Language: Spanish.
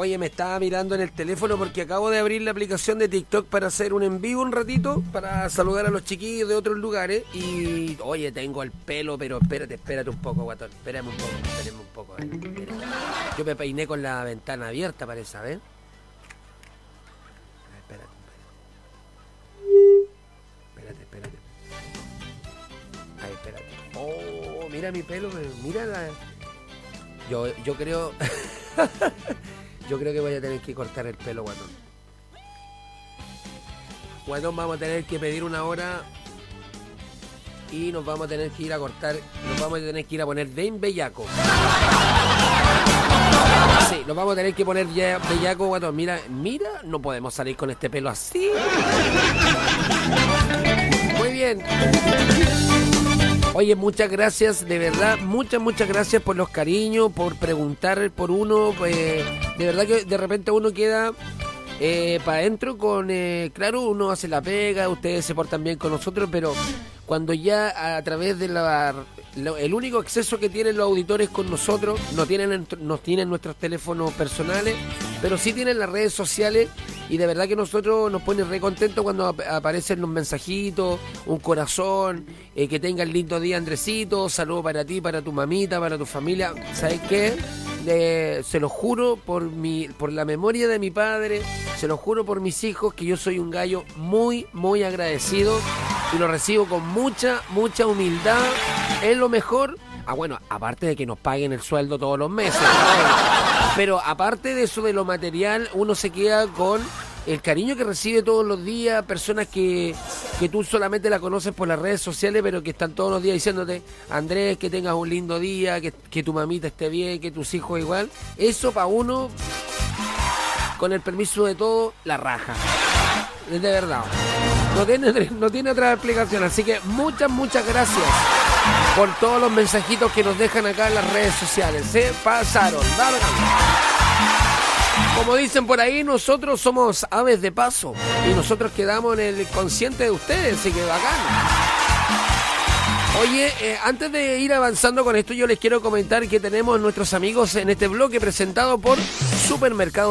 Oye, me estaba mirando en el teléfono porque acabo de abrir la aplicación de TikTok para hacer un en vivo un ratito, para saludar a los chiquillos de otros lugares. Y, oye, tengo el pelo, pero espérate un poco, guatón. Espérame un poco. Espérame. Yo me peiné con la ventana abierta, parece, ¿ves? Espérate. Ay, espérate. Oh, mira mi pelo, mira la... Yo creo... Yo creo que voy a tener que cortar el pelo, guatón. Guatón, vamos a tener que pedir una hora y nos vamos a tener que ir a cortar, nos vamos a tener que ir a poner bien bellaco. Sí, nos vamos a tener que poner ya bellaco, guatón. Mira, no podemos salir con este pelo así. Muy bien. Oye, muchas gracias, de verdad, muchas gracias por los cariños, por preguntar por uno. De verdad que de repente uno queda para adentro con... claro, uno hace la pega, ustedes se portan bien con nosotros, pero cuando ya a través de el único acceso que tienen los auditores con nosotros, no tienen nuestros teléfonos personales, pero sí tienen las redes sociales. Y de verdad que nosotros nos pone re contentos cuando aparecen los mensajitos, un corazón, que tengan lindo día, Andresito, saludo para ti, para tu mamita, para tu familia. ¿Sabes qué? Se lo juro por la memoria de mi padre, se lo juro por mis hijos, que yo soy un gallo muy agradecido y lo recibo con mucha humildad. Es lo mejor. Bueno, aparte de que nos paguen el sueldo todos los meses, ¿no? Pero aparte de eso, de lo material, uno se queda con el cariño que recibe todos los días, personas que tú solamente la conoces por las redes sociales, pero que están todos los días diciéndote: Andrés, que tengas un lindo día, que tu mamita esté bien, que tus hijos igual. Eso para uno, con el permiso de todo, la raja. De verdad. No tiene otra explicación. Así que muchas gracias por todos los mensajitos que nos dejan acá en las redes sociales. Se pasaron. Dale. Como dicen por ahí, nosotros somos aves de paso y nosotros quedamos en el consciente de ustedes, así que bacán. Oye, antes de ir avanzando con esto, yo les quiero comentar que tenemos nuestros amigos en este bloque presentado por Supermercado